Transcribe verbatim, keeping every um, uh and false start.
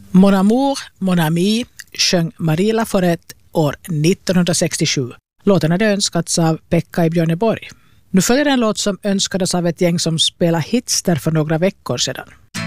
Mon amour, mon ami sjöng Marie Laforette år nittonhundrasextiosju. Låten hade önskats av Pekka i Björneborg. Nu följer en låt som önskades av ett gäng som spelade hits där för några veckor sedan.